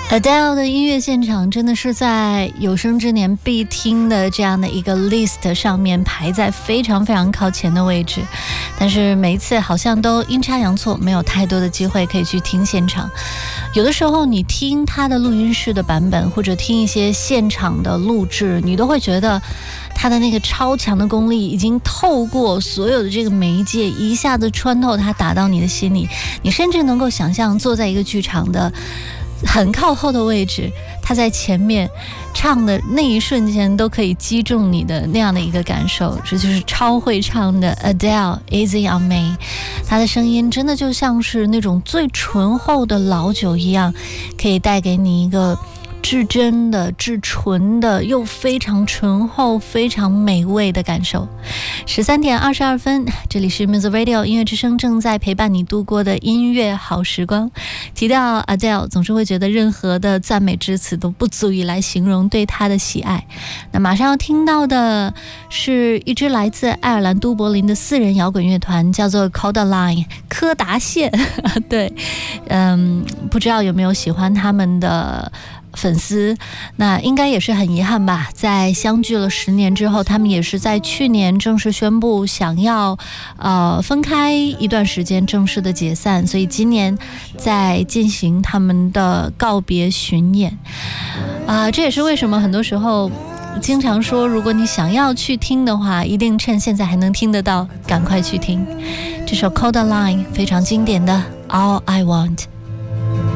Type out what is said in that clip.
Adele 的音乐现场真的是在有生之年必听的这样的一个 list 上面排在非常非常靠前的位置，但是每一次好像都阴差阳错，没有太多的机会可以去听现场。有的时候你听他的录音室的版本，或者听一些现场的录制，你都会觉得他的那个超强的功力已经透过所有的这个媒介，一下子穿透它，打到你的心里。你甚至能够想象坐在一个剧场的很靠后的位置，他在前面唱的那一瞬间都可以击中你的那样的一个感受。这就是超会唱的 Adele Easy on Me， 他的声音真的就像是那种最醇厚的老酒一样，可以带给你一个至真的、至纯的，又非常醇厚、非常美味的感受。13:22，这里是 Music Radio 音乐之声，正在陪伴你度过的音乐好时光。提到 Adele， 总是会觉得任何的赞美之词都不足以来形容对她的喜爱。那马上要听到的是一支来自爱尔兰都柏林的4人摇滚乐团，叫做 Codaline 柯达线。对，不知道有没有喜欢他们的粉丝，那应该也是很遗憾吧，在相聚了10年之后，他们也是在去年正式宣布想要分开一段时间，正式的解散，所以今年在进行他们的告别巡演这也是为什么很多时候经常说，如果你想要去听的话，一定趁现在还能听得到，赶快去听这首 Codaline 非常经典的 All I Want。